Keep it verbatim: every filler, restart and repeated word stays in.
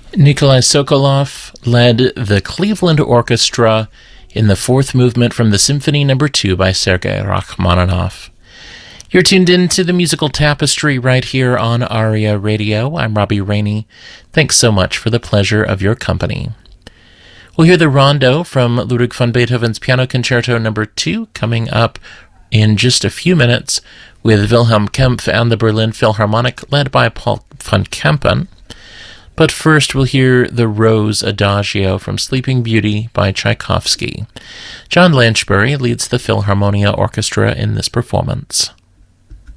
Nikolai Sokolov led the Cleveland Orchestra in the fourth movement from the Symphony Number two by Sergei Rachmaninoff. You're tuned in to the Musical Tapestry right here on ARIA Radio. I'm Robbie Rainey. Thanks so much for the pleasure of your company. We'll hear the Rondo from Ludwig van Beethoven's Piano Concerto Number two coming up in just a few minutes with Wilhelm Kempff and the Berlin Philharmonic led by Paul van Kempen. But first we'll hear the Rose Adagio from Sleeping Beauty by Tchaikovsky. John Lanchbury leads the Philharmonia Orchestra in this performance.